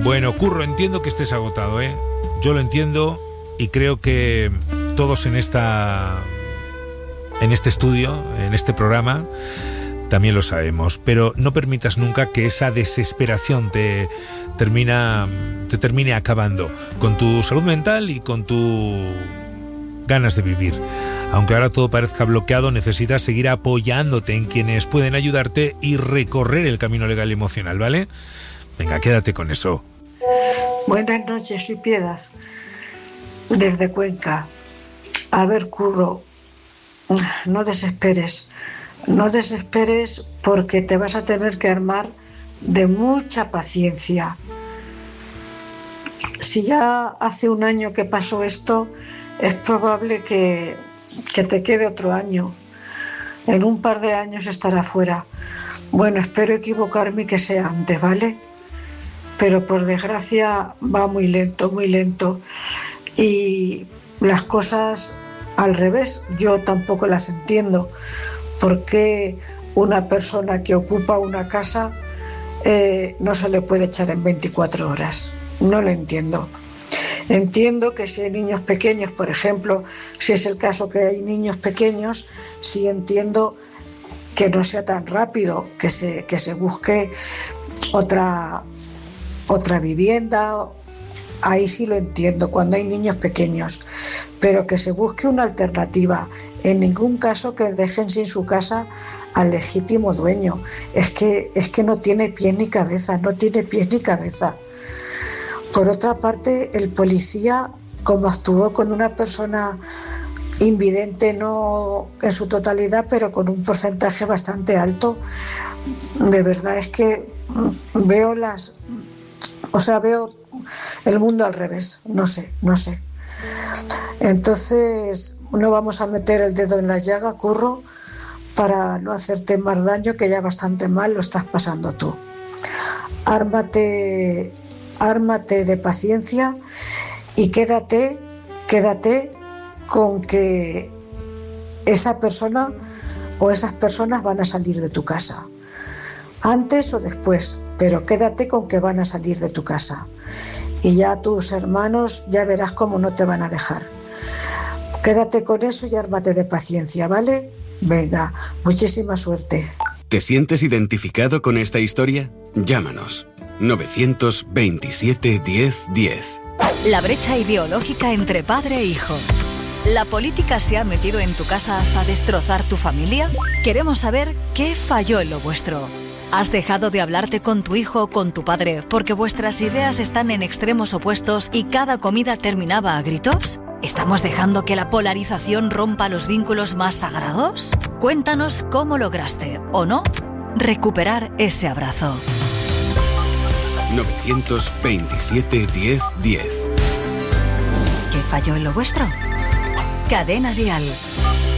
Bueno, Curro, entiendo que estés agotado, ¿eh? Yo lo entiendo y creo que todos en este estudio, en este programa, también lo sabemos. Pero no permitas nunca que esa desesperación te termine acabando con tu salud mental y con tu ganas de vivir. Aunque ahora todo parezca bloqueado, necesitas seguir apoyándote en quienes pueden ayudarte y recorrer el camino legal y emocional, ¿vale? Venga, quédate con eso. Buenas noches, soy Piedad, desde Cuenca. A ver, Curro, no desesperes porque te vas a tener que armar de mucha paciencia. Si ya hace un año que pasó esto, es probable que te quede otro año. En un par de años estará fuera. Bueno, espero equivocarme y que sea antes, ¿vale? Pero por desgracia va muy lento. Y las cosas al revés, yo tampoco las entiendo. ¿Por qué una persona que ocupa una casa no se le puede echar en 24 horas? No lo entiendo. Entiendo que si hay niños pequeños, por ejemplo, si es el caso que hay niños pequeños, sí entiendo que no sea tan rápido, que se busque otra vivienda. Ahí sí lo entiendo, cuando hay niños pequeños, pero que se busque una alternativa. En ningún caso que dejen sin su casa al legítimo dueño. Es que no tiene pies ni cabeza. Por otra parte, el policía, como actuó con una persona invidente, no en su totalidad, pero con un porcentaje bastante alto, de verdad es que veo el mundo al revés, no sé. Entonces, no vamos a meter el dedo en la llaga, Curro, para no hacerte más daño, que ya bastante mal lo estás pasando tú. Ármate de paciencia y quédate con que esa persona o esas personas van a salir de tu casa, antes o después, pero quédate con que van a salir de tu casa. Y ya tus hermanos, ya verás cómo no te van a dejar. Quédate con eso y ármate de paciencia, ¿vale? Venga, muchísima suerte. ¿Te sientes identificado con esta historia? Llámanos. 927 10 10. La brecha ideológica entre padre e hijo. ¿La política se ha metido en tu casa hasta destrozar tu familia? Queremos saber qué falló en lo vuestro. ¿Has dejado de hablarte con tu hijo o con tu padre porque vuestras ideas están en extremos opuestos y cada comida terminaba a gritos? ¿Estamos dejando que la polarización rompa los vínculos más sagrados? Cuéntanos cómo lograste, o no, recuperar ese abrazo. 927 10 10. ¿Qué falló en lo vuestro? Cadena Dial.